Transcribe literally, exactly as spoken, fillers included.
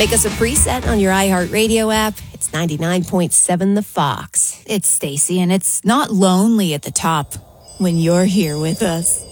Make us a preset on your iHeartRadio app. It's ninety-nine point seven The Fox. It's Stacy, and it's not lonely at the top when you're here with us.